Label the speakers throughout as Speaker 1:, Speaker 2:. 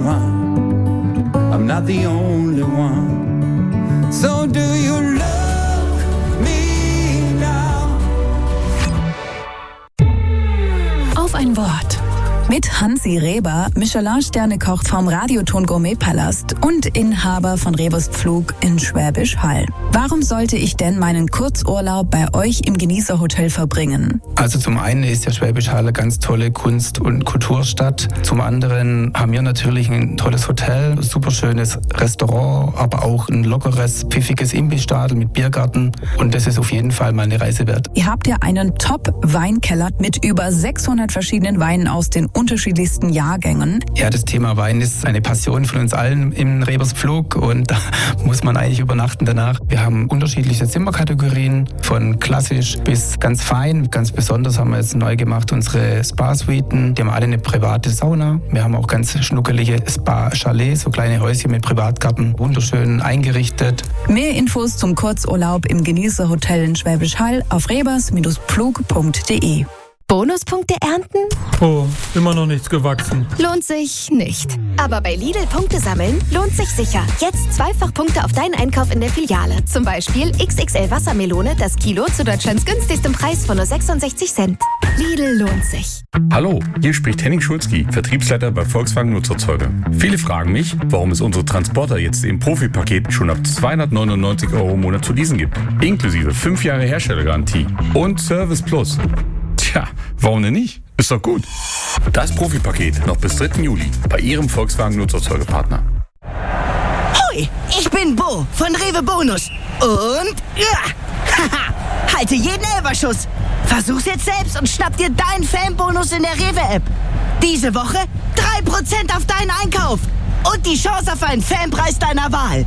Speaker 1: one. I'm not the only one. So do you love me now?
Speaker 2: Auf ein Wort. Mit Hansi Reber, Michelin-Sterne-Koch vom Radioton Gourmet-Palast und Inhaber von Rebers Pflug in Schwäbisch Hall. Warum sollte ich denn meinen Kurzurlaub bei euch im Genießerhotel verbringen?
Speaker 3: Also zum einen ist der Schwäbisch Hall eine ganz tolle Kunst- und Kulturstadt. Zum anderen haben wir natürlich ein tolles Hotel, ein super schönes Restaurant, aber auch ein lockeres, pfiffiges Imbissstadel mit Biergarten. Und das ist auf jeden Fall mal eine Reise wert.
Speaker 2: Ihr habt ja einen Top-Weinkeller mit über 600 verschiedenen Weinen aus den unterschiedlichsten Jahrgängen.
Speaker 3: Ja, das Thema Wein ist eine Passion von uns allen im Rebers Pflug und da muss man eigentlich übernachten danach. Wir haben unterschiedliche Zimmerkategorien, von klassisch bis ganz fein. Ganz besonders haben wir jetzt neu gemacht unsere Spa-Suiten. Die haben alle eine private Sauna. Wir haben auch ganz schnuckelige Spa-Chalets, so kleine Häuschen mit Privatgarten, wunderschön eingerichtet.
Speaker 2: Mehr Infos zum Kurzurlaub im Genießerhotel in Schwäbisch Hall auf rebers-pflug.de.
Speaker 4: Bonuspunkte ernten?
Speaker 5: Oh, immer noch nichts gewachsen.
Speaker 4: Lohnt sich nicht. Aber bei Lidl Punkte sammeln lohnt sich sicher. Jetzt zweifach Punkte auf deinen Einkauf in der Filiale. Zum Beispiel XXL Wassermelone, das Kilo zu Deutschlands günstigstem Preis von nur 66 Cent. Lidl lohnt sich.
Speaker 6: Hallo, hier spricht Henning Schulzki, Vertriebsleiter bei Volkswagen Nutzerzeuger. Viele fragen mich, warum es unsere Transporter jetzt im Profi-Paket schon ab 299 € im Monat zu leasen gibt. Inklusive 5 Jahre Herstellergarantie und Service Plus. Tja, warum denn nicht? Ist doch gut. Das Profi-Paket noch bis 3. Juli bei Ihrem Volkswagen Nutzerzeugerpartner.
Speaker 7: Hoi, ich bin Bo von Rewe Bonus. Und haha, halte jeden Elferschuss. Versuch's jetzt selbst und schnapp dir deinen Fanbonus in der Rewe-App. Diese Woche 3% auf deinen Einkauf und die Chance auf einen Fanpreis deiner Wahl.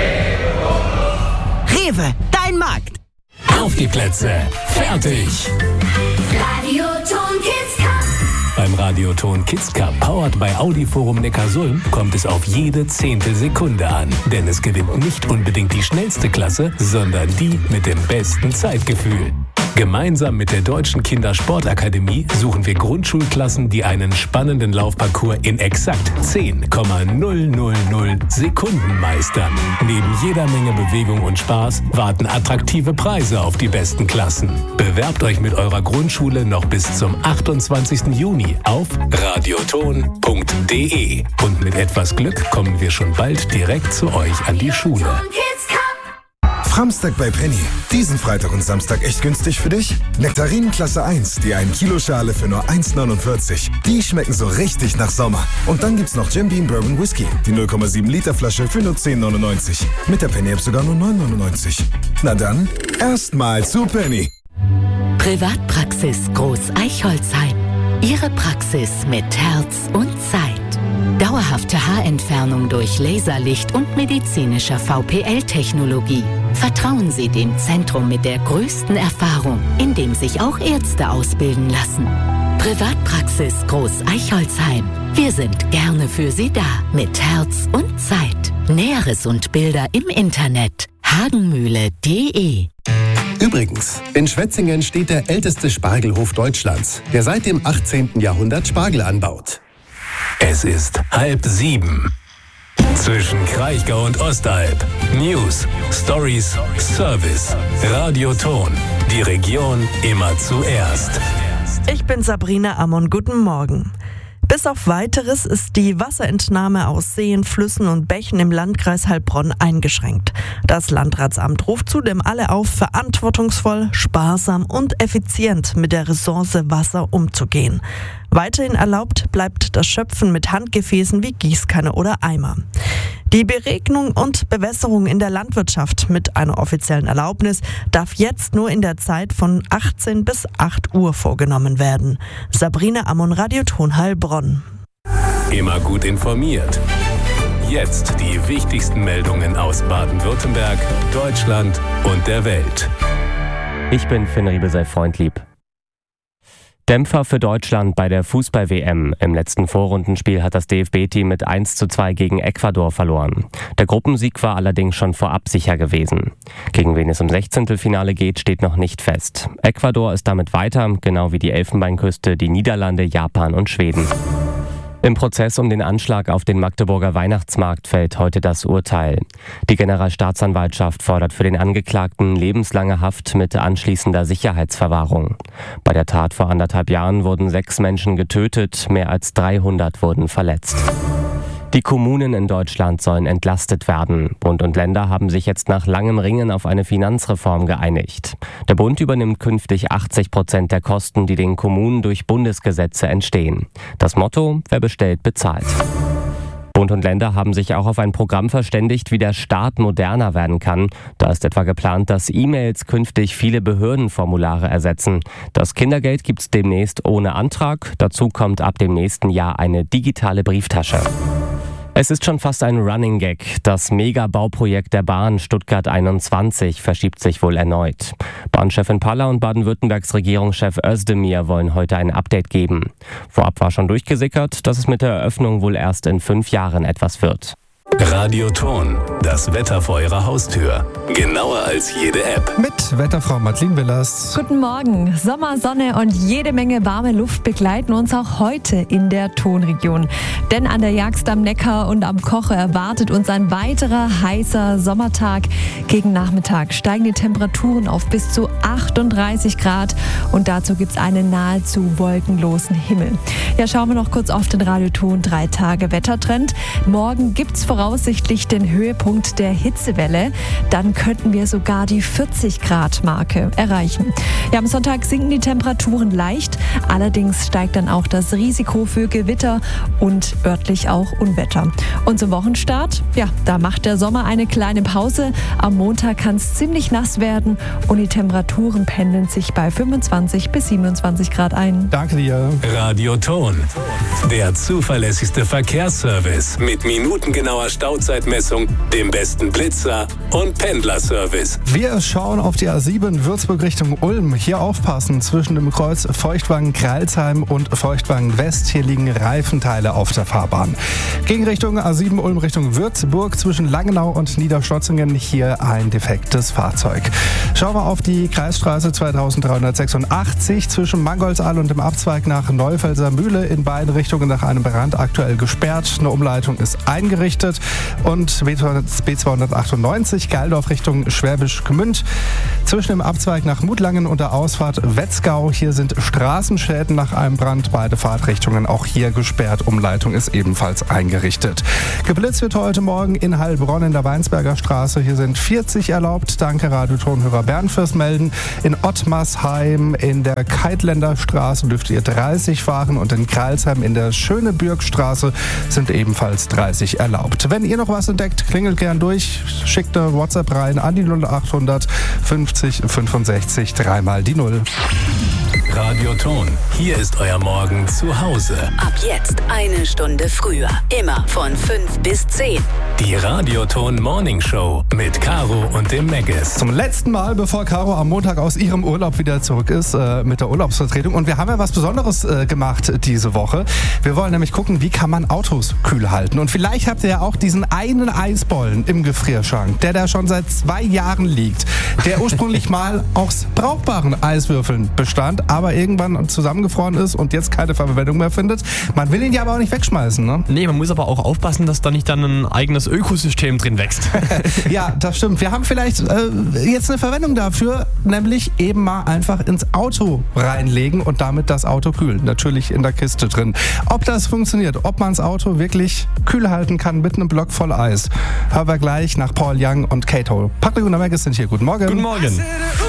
Speaker 7: Rewe, dein Markt.
Speaker 8: Auf die Plätze, fertig!
Speaker 9: Radioton Kids Cup.
Speaker 8: Beim Radioton Kids Cup, powered bei Audi Forum Neckarsulm, kommt es auf jede Zehntelsekunde an. Denn es gewinnt nicht unbedingt die schnellste Klasse, sondern die mit dem besten Zeitgefühl. Gemeinsam mit der Deutschen Kindersportakademie suchen wir Grundschulklassen, die einen spannenden Laufparcours in exakt 10,000 Sekunden meistern. Neben jeder Menge Bewegung und Spaß warten attraktive Preise auf die besten Klassen. Bewerbt euch mit eurer Grundschule noch bis zum 28. Juni auf radioton.de. Und mit etwas Glück kommen wir schon bald direkt zu euch an die Schule.
Speaker 10: Framstag bei Penny. Diesen Freitag und Samstag echt günstig für dich? Nektarinen Klasse 1, die 1 Kilo Schale für nur 1,49. Die schmecken so richtig nach Sommer. Und dann gibt's noch Jim Beam Bourbon Whisky, die 0,7 Liter Flasche für nur 10,99. Mit der Penny App sogar nur 9,99. Na dann, erstmal zu Penny.
Speaker 11: Privatpraxis Groß Eichholzheim. Ihre Praxis mit Herz und Zeit. Dauerhafte Haarentfernung durch Laserlicht und medizinischer VPL-Technologie. Vertrauen Sie dem Zentrum mit der größten Erfahrung, in dem sich auch Ärzte ausbilden lassen. Privatpraxis Groß Eichholzheim. Wir sind gerne für Sie da, mit Herz und Zeit. Näheres und Bilder im Internet. hagenmühle.de.
Speaker 12: Übrigens, in Schwetzingen steht der älteste Spargelhof Deutschlands, der seit dem 18. Jahrhundert Spargel anbaut.
Speaker 8: Es ist 6:30. Zwischen Kraichgau und Ostalb. News, Stories, Service. Radioton. Die Region immer zuerst.
Speaker 13: Ich bin Sabrina Ammon. Guten Morgen. Bis auf Weiteres ist die Wasserentnahme aus Seen, Flüssen und Bächen im Landkreis Heilbronn eingeschränkt. Das Landratsamt ruft zudem alle auf, verantwortungsvoll, sparsam und effizient mit der Ressource Wasser umzugehen. Weiterhin erlaubt bleibt das Schöpfen mit Handgefäßen wie Gießkanne oder Eimer. Die Beregnung und Bewässerung in der Landwirtschaft mit einer offiziellen Erlaubnis darf jetzt nur in der Zeit von 18 bis 8 Uhr vorgenommen werden. Sabrina Ammon, Radioton Heilbronn.
Speaker 8: Immer gut informiert. Jetzt die wichtigsten Meldungen aus Baden-Württemberg, Deutschland und der Welt.
Speaker 14: Ich bin Finn Riebe, sei freundlieb. Dämpfer für Deutschland bei der Fußball-WM. Im letzten Vorrundenspiel hat das DFB-Team mit 1:2 gegen Ecuador verloren. Der Gruppensieg war allerdings schon vorab sicher gewesen. Gegen wen es im 16. geht, steht noch nicht fest. Ecuador ist damit weiter, genau wie die Elfenbeinküste, die Niederlande, Japan und Schweden. Im Prozess um den Anschlag auf den Magdeburger Weihnachtsmarkt fällt heute das Urteil. Die Generalstaatsanwaltschaft fordert für den Angeklagten lebenslange Haft mit anschließender Sicherheitsverwahrung. Bei der Tat vor 1,5 Jahren wurden 6 Menschen getötet, mehr als 300 wurden verletzt. Die Kommunen in Deutschland sollen entlastet werden. Bund und Länder haben sich jetzt nach langem Ringen auf eine Finanzreform geeinigt. Der Bund übernimmt künftig 80% der Kosten, die den Kommunen durch Bundesgesetze entstehen. Das Motto: Wer bestellt, bezahlt. Bund und Länder haben sich auch auf ein Programm verständigt, wie der Staat moderner werden kann. Da ist etwa geplant, dass E-Mails künftig viele Behördenformulare ersetzen. Das Kindergeld gibt's demnächst ohne Antrag. Dazu kommt ab dem nächsten Jahr eine digitale Brieftasche. Es ist schon fast ein Running Gag. Das Mega-Bauprojekt der Bahn Stuttgart 21 verschiebt sich wohl erneut. Bahnchefin Paller und Baden-Württembergs Regierungschef Özdemir wollen heute ein Update geben. Vorab war schon durchgesickert, dass es mit der Eröffnung wohl erst in 5 Jahren etwas wird.
Speaker 8: Radioton, das Wetter vor Ihrer Haustür. Genauer als jede App.
Speaker 15: Mit Wetterfrau Madeleine Willers.
Speaker 16: Guten Morgen. Sommer, Sonne und jede Menge warme Luft begleiten uns auch heute in der Tonregion. Denn an der Jagst am Neckar und am Kocher erwartet uns ein weiterer heißer Sommertag. Gegen Nachmittag steigen die Temperaturen auf bis zu 38 Grad und dazu gibt es einen nahezu wolkenlosen Himmel. Ja, schauen wir noch kurz auf den Radioton 3 Tage Wettertrend. Morgen gibt es voraussichtlich den Höhepunkt der Hitzewelle. Dann könnten wir sogar die 40-Grad-Marke erreichen. Ja, am Sonntag sinken die Temperaturen leicht. Allerdings steigt dann auch das Risiko für Gewitter und örtlich auch Unwetter. Und zum Wochenstart, ja, da macht der Sommer eine kleine Pause. Am Montag kann es ziemlich nass werden und die Temperaturen pendeln sich bei 25 bis 27 Grad ein.
Speaker 15: Danke dir.
Speaker 8: Radioton, der zuverlässigste Verkehrsservice mit minutengenauer Stauzeitmessung, dem besten Blitzer und Pendlerservice.
Speaker 15: Wir schauen auf die A7 Würzburg Richtung Ulm. Hier aufpassen, zwischen dem Kreuz Feuchtwangen-Kreilsheim und Feuchtwangen-West. Hier liegen Reifenteile auf der Fahrbahn. Gegen Richtung A7 Ulm Richtung Würzburg, zwischen Langenau und Niederstotzingen, hier ein defektes Fahrzeug. Schauen wir auf die Kreisstraße 2386 zwischen Mangolsal und dem Abzweig nach Neufelser Mühle, in beiden Richtungen nach einem Brand aktuell gesperrt. Eine Umleitung ist eingerichtet. Und B298 Geildorf Richtung Schwäbisch Gmünd. Zwischen dem Abzweig nach Mutlangen und der Ausfahrt Wetzgau. Hier sind Straßenschäden nach einem Brand. Beide Fahrtrichtungen auch hier gesperrt. Umleitung ist ebenfalls eingerichtet. Geblitzt wird heute Morgen in Heilbronn in der Weinsberger Straße. Hier sind 40 erlaubt. Danke Radiotonhörer Bernd fürs Melden. In Ottmarsheim in der Keitländer Straße dürft ihr 30 fahren und in Kreilsheim in der Schönebürgstraße sind ebenfalls 30 erlaubt. Wenn ihr noch was entdeckt, klingelt gern durch, schickt eine WhatsApp rein an die 0800 50 65 3 mal die 0.
Speaker 8: Radioton, hier ist euer Morgen zu Hause.
Speaker 11: Ab jetzt 1 Stunde früher. Immer von 5 bis 10.
Speaker 8: Die Radioton Morning Show mit Caro und dem Meggis.
Speaker 15: Zum letzten Mal, bevor Caro am Montag aus ihrem Urlaub wieder zurück ist, mit der Urlaubsvertretung. Und wir haben ja was Besonderes gemacht diese Woche. Wir wollen nämlich gucken, wie kann man Autos kühl halten. Und vielleicht habt ihr ja auch diesen einen Eisbollen im Gefrierschrank, der da schon seit 2 Jahren liegt. Der ursprünglich mal aus brauchbaren Eiswürfeln bestand, aber irgendwann zusammengefroren ist und jetzt keine Verwendung mehr findet. Man will ihn ja aber auch nicht wegschmeißen, ne?
Speaker 17: Nee, man muss aber auch aufpassen, dass da nicht dann ein eigenes Ökosystem drin wächst.
Speaker 15: Ja, das stimmt. Wir haben vielleicht jetzt eine Verwendung dafür, nämlich eben mal einfach ins Auto reinlegen und damit das Auto kühlen. Natürlich in der Kiste drin. Ob das funktioniert, ob man das Auto wirklich kühl halten kann mit einem Block voll Eis, hören wir gleich nach Paul Young und Kato. Patrick und der Meggis sind hier. Guten Morgen.
Speaker 17: Guten Morgen.